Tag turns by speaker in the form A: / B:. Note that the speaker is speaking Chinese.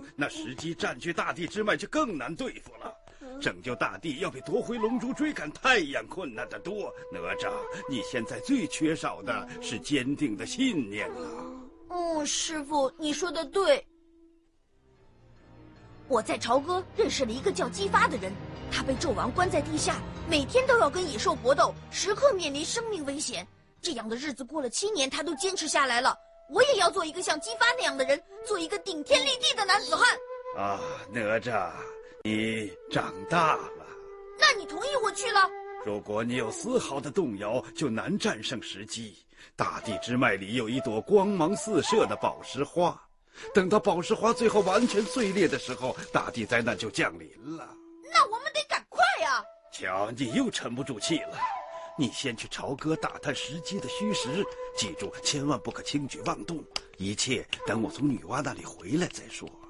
A: 那时机占据大地之脉就更难对付了。拯救大地要比夺回龙珠、追赶太阳困难得多。哪吒，你现在最缺少的是坚定的信念啊！
B: 师父，你说的对。我在朝歌认识了一个叫姬发的人，他被纣王关在地下，每天都要跟野兽搏斗，时刻面临生命危险。这样的日子过了7年，他都坚持下来了。我也要做一个像姬发那样的人，做一个顶天立地的男子汉。
A: 啊，哪吒，你长大了。
B: 那你同意我去了？
A: 如果你有丝毫的动摇，就难战胜时机。大地之脉里有一朵光芒四射的宝石花，等到宝石花最后完全碎裂的时候，大地灾难就降临了。
B: 那我们得赶快呀！
A: 瞧，你又沉不住气了。你先去朝歌打探时机的虚实，记住千万不可轻举妄动，一切等我从女娲那里回来再说。